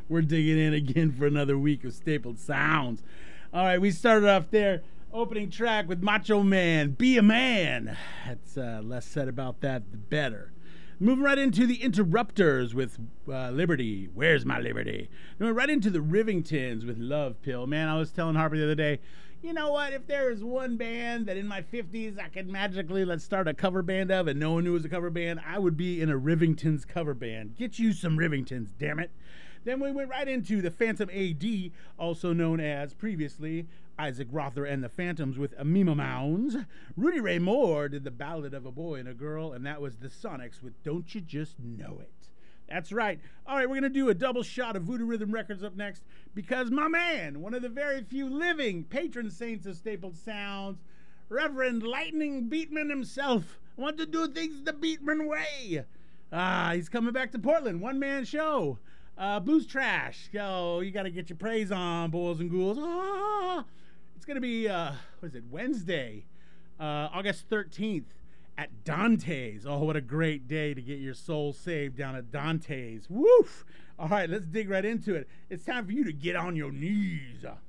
We're digging in again for another week of Stapled Sounds. All right, we started off there, opening track with Macho Man, Be a Man. That's less said about that, the better. Moving right into the Interrupters with Liberty. Where's my liberty? Moving right into the Rivingtons with Love Pill. Man, I was telling Harper the other day, you know what? If there is one band that in my 50s I could magically let's start a cover band of and no one knew it was a cover band, I would be in a Rivingtons cover band. Get you some Rivingtons, damn it. Then we went right into the Phantom AD, also known as previously Isaac Rother and the Phantoms with Amima Mounds. Rudy Ray Moore did the Ballad of a Boy and a Girl, and that was the Sonics with Don't You Just Know It. That's right. All right, we're going to do a double shot of Voodoo Rhythm Records up next because my man, one of the very few living patron saints of Stapled Sounds, Reverend Lightning Beatman himself, wants to do things the Beatman way. He's coming back to Portland, one-man show. Blues Trash. Yo, you got to get your praise on, boys and ghouls. It's going to be, Wednesday, August 13th at Dante's. Oh, what a great day to get your soul saved down at Dante's. Woof! All right, let's dig right into it. It's time for you to get on your knees.